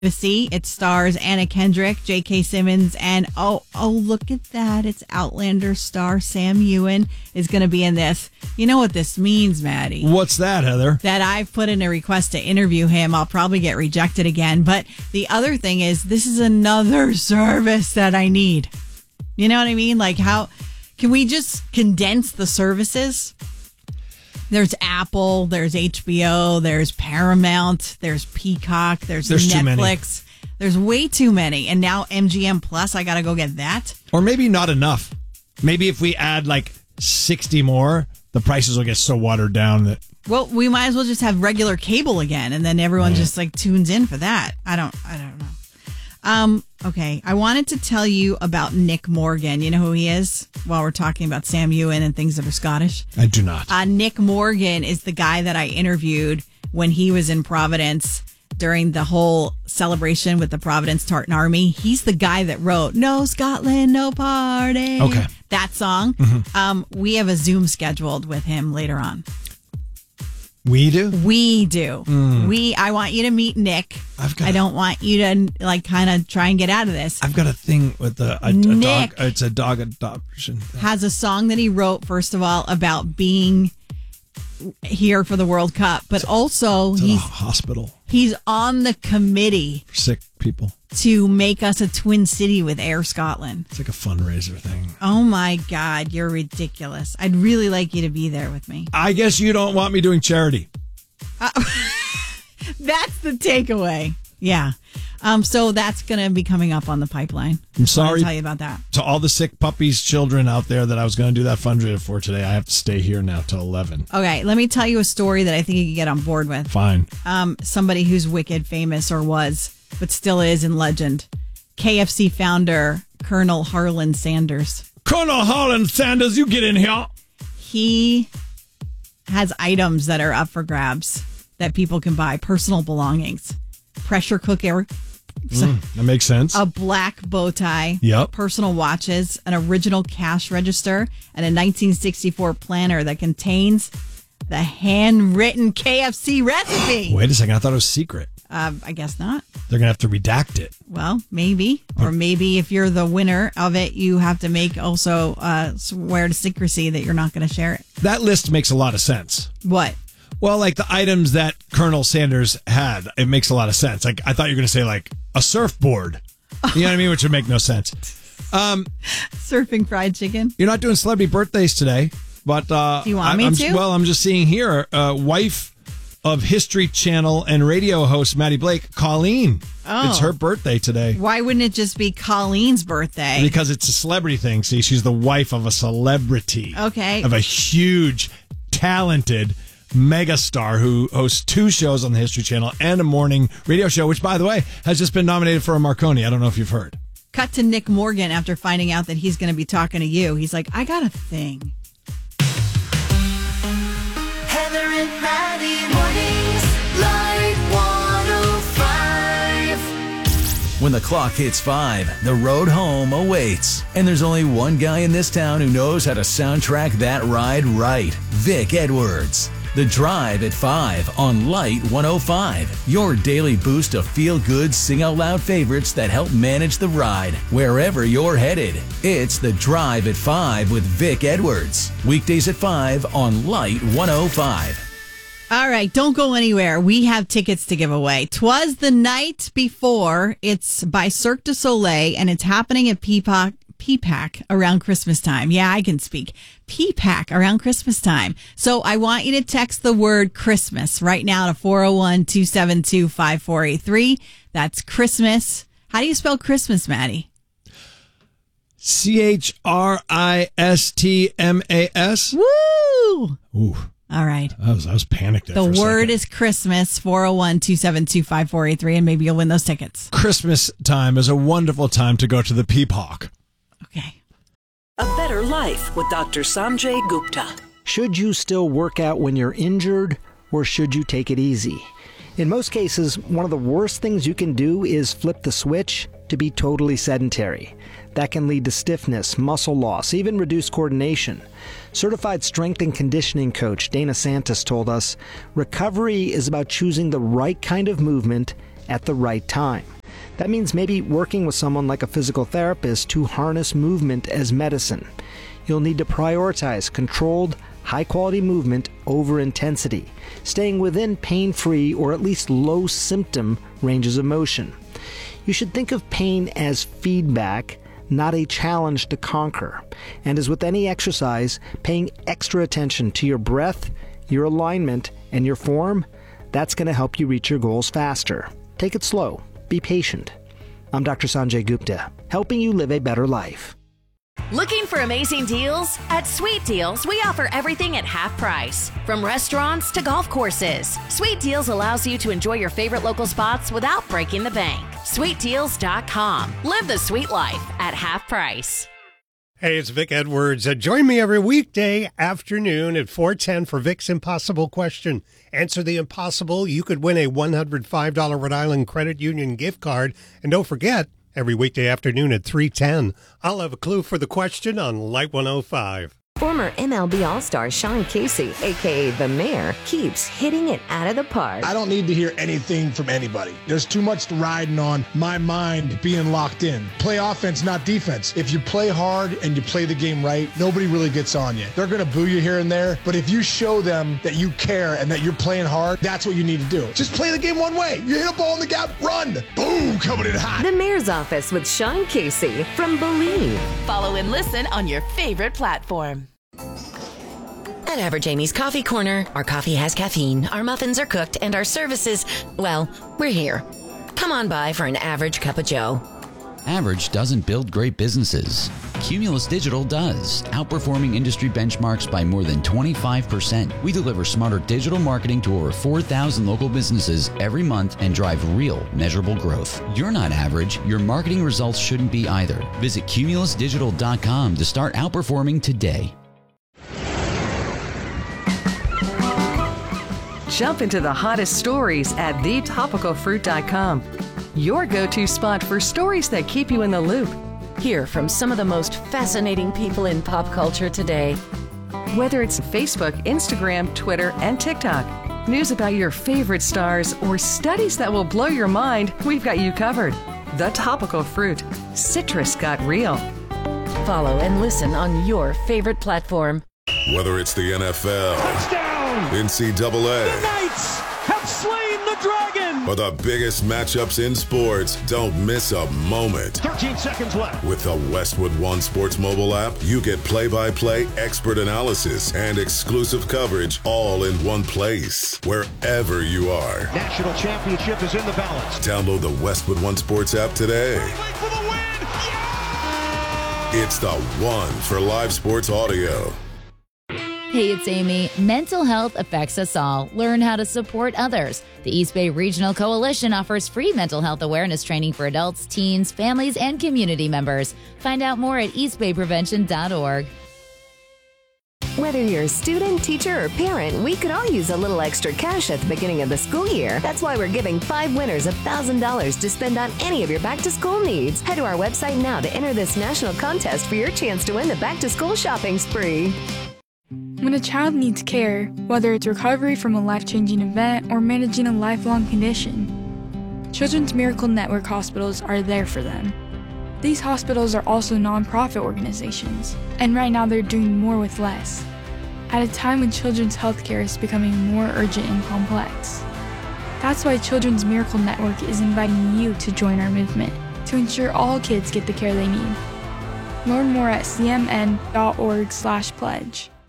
See, it stars Anna Kendrick, J.K. Simmons, and oh, look at that. It's Outlander star Sam Ewan is going to be in this. You know what this means, Maddie? What's that, Heather? That I've put in a request to interview him. I'll probably get rejected again. But the other thing is, this is another service that I need. You know what I mean? Like, how can we just condense the services? There's Apple, there's HBO, there's Paramount, there's Peacock, there's Netflix. There's way too many. And now MGM Plus, I got to go get that. Or maybe not enough. Maybe if we add like 60 more, the prices will get so watered down that... Well, we might as well just have regular cable again, and then everyone just like tunes in for that. I don't know. Okay, I wanted to tell you about Nick Morgan. You know who he is? While we're talking about Sam Ewan and things that are Scottish. I do not. Nick Morgan is the guy that I interviewed when he was in Providence during the whole celebration with the Providence Tartan Army. He's the guy that wrote "No Scotland, No Party." Okay. That song. Mm-hmm. We have a Zoom scheduled with him later on. We do? We do. I want you to meet Nick. I don't want you to like kind of try and get out of this. I've got a thing with a dog. It's a dog adoption. Has a song that he wrote, first of all, about being here for the World Cup, but also he's a hospital. He's on the committee for sick people to make us a twin city with Air Scotland. It's like a fundraiser thing. Oh my God, you're ridiculous. I'd really like you to be there with me. I guess you don't want me doing charity. That's the takeaway. Yeah. So that's going to be coming up on the pipeline. I'm sorry to tell you about that. To all the sick puppies, children out there that I was going to do that fundraiser for today. I have to stay here now till 11. Okay, let me tell you a story that I think you can get on board with. Fine. Somebody who's wicked famous or was, but still is in legend. KFC founder, Colonel Harlan Sanders. Colonel Harlan Sanders, you get in here. He has items that are up for grabs that people can buy. Personal belongings. Pressure cooker. That makes sense. A black bow tie. Yep. Personal watches, an original cash register, and a 1964 planner that contains the handwritten KFC recipe. Wait a second. I thought it was secret. I guess not. They're going to have to redact it. Well, maybe. Or maybe if you're the winner of it, you have to make also swear to secrecy that you're not going to share it. That list makes a lot of sense. What? Well, like the items that Colonel Sanders had, it makes a lot of sense. Like I thought you were going to say like a surfboard. You know what I mean? Which would make no sense. Surfing fried chicken. You're not doing celebrity birthdays today, but do you want me to? Well, I'm just seeing here, wife of History Channel and radio host Maddie Blake, Colleen. Oh. It's her birthday today. Why wouldn't it just be Colleen's birthday? Because it's a celebrity thing. See, she's the wife of a celebrity. Okay. Of a huge, talented megastar who hosts 2 shows on the History Channel and a morning radio show, which, by the way, has just been nominated for a Marconi. I don't know if you've heard. Cut to Nick Morgan after finding out that he's going to be talking to you. He's like, I got a thing. Heather and Maddie mornings, Light 105. When the clock hits 5, the road home awaits. And there's only one guy in this town who knows how to soundtrack that ride right. Vic Edwards. The Drive at 5 on Light 105. Your daily boost of feel-good, sing-out-loud favorites that help manage the ride wherever you're headed. It's The Drive at 5 with Vic Edwards. Weekdays at 5 on Light 105. All right, don't go anywhere. We have tickets to give away. 'Twas the Night Before. It's by Cirque du Soleil, and it's happening at PPAC around Christmas time. Yeah, I can speak. PPAC around Christmas time. So I want you to text the word Christmas right now to 401-272-5483. That's Christmas. How do you spell Christmas, Maddie? CHRISTMAS. Woo! Ooh. All right. I was panicked there. The word is Christmas, 401-272-5483, and maybe you'll win those tickets. Christmas time is a wonderful time to go to the Peapock. Okay. A Better Life with Dr. Sanjay Gupta. Should you still work out when you're injured, or should you take it easy? In most cases, one of the worst things you can do is flip the switch to be totally sedentary. That can lead to stiffness, muscle loss, even reduced coordination. Certified strength and conditioning coach Dana Santos told us, recovery is about choosing the right kind of movement at the right time. That means maybe working with someone like a physical therapist to harness movement as medicine. You'll need to prioritize controlled, high-quality movement over intensity, staying within pain-free or at least low-symptom ranges of motion. You should think of pain as feedback, not a challenge to conquer. And as with any exercise, paying extra attention to your breath, your alignment, and your form, that's going to help you reach your goals faster. Take it slow. Be patient. I'm Dr. Sanjay Gupta, helping you live a better life. Looking for amazing deals? At Sweet Deals, we offer everything at half price. From restaurants to golf courses, Sweet Deals allows you to enjoy your favorite local spots without breaking the bank. SweetDeals.com. Live the sweet life at half price. Hey, it's Vic Edwards. Join me every weekday afternoon at 4:10 for Vic's Impossible Question. Answer the impossible. You could win a $105 Rhode Island Credit Union gift card. And don't forget, every weekday afternoon at 3:10, I'll have a clue for the question on Light 105. Former MLB All-Star Sean Casey, a.k.a. The Mayor, keeps hitting it out of the park. I don't need to hear anything from anybody. There's too much riding on my mind being locked in. Play offense, not defense. If you play hard and you play the game right, nobody really gets on you. They're going to boo you here and there, but if you show them that you care and that you're playing hard, that's what you need to do. Just play the game one way. You hit a ball in the gap, run. Boom, coming in hot. The Mayor's Office with Sean Casey from Believe. Follow and listen on your favorite platform. At Average Amy's Coffee Corner, our coffee has caffeine, our muffins are cooked, and our services, well, we're here. Come on by for an average cup of joe. Average doesn't build great businesses. Cumulus Digital does, outperforming industry benchmarks by more than 25%. We deliver smarter digital marketing to over 4,000 local businesses every month and drive real, measurable growth. You're not average. Your marketing results shouldn't be either. Visit cumulusdigital.com to start outperforming today. Jump into the hottest stories at thetopicalfruit.com. Your go-to spot for stories that keep you in the loop. Hear from some of the most fascinating people in pop culture today. Whether it's Facebook, Instagram, Twitter, and TikTok, news about your favorite stars, or studies that will blow your mind, we've got you covered. The Topical Fruit. Citrus got real. Follow and listen on your favorite platform. Whether it's the NFL, touchdown, NCAA, the Knights have slain the dragon, or the biggest matchups in sports, don't miss a moment. 13 seconds left. With the Westwood One Sports mobile app, you get play-by-play, expert analysis, and exclusive coverage all in one place, wherever you are. National championship is in the balance. Download the Westwood One Sports app today. For the win. Yeah! It's the one for live sports audio. Hey, it's Amy. Mental health affects us all. Learn how to support others. The East Bay Regional Coalition offers free mental health awareness training for adults, teens, families, and community members. Find out more at eastbayprevention.org. Whether you're a student, teacher, or parent, we could all use a little extra cash at the beginning of the school year. That's why we're giving 5 winners $1,000 to spend on any of your back-to-school needs. Head to our website now to enter this national contest for your chance to win the back-to-school shopping spree. When a child needs care, whether it's recovery from a life-changing event or managing a lifelong condition, Children's Miracle Network hospitals are there for them. These hospitals are also nonprofit organizations, and right now they're doing more with less, at a time when children's healthcare is becoming more urgent and complex. That's why Children's Miracle Network is inviting you to join our movement to ensure all kids get the care they need. Learn more at cmn.org/pledge.